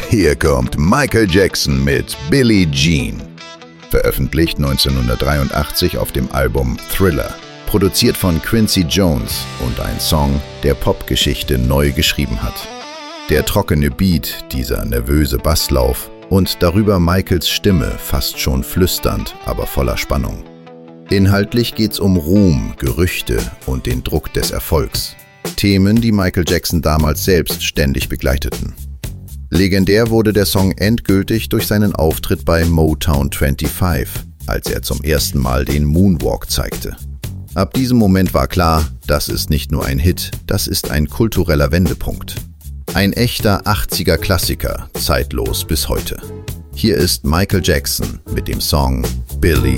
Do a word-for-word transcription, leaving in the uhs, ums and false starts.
Hier kommt Michael Jackson mit Billie Jean. Veröffentlicht neunzehnhundertdreiundachtzig auf dem Album Thriller. Produziert von Quincy Jones und ein Song, der Popgeschichte neu geschrieben hat. Der trockene Beat, dieser nervöse Basslauf und darüber Michaels Stimme, fast schon flüsternd, aber voller Spannung. Inhaltlich geht's um Ruhm, Gerüchte und den Druck des Erfolgs. Themen, die Michael Jackson damals selbst ständig begleiteten. Legendär wurde der Song endgültig durch seinen Auftritt bei Motown fünfundzwanzig, als er zum ersten Mal den Moonwalk zeigte. Ab diesem Moment war klar, das ist nicht nur ein Hit, das ist ein kultureller Wendepunkt. Ein echter achtziger-Klassiker, zeitlos bis heute. Hier ist Michael Jackson mit dem Song Billie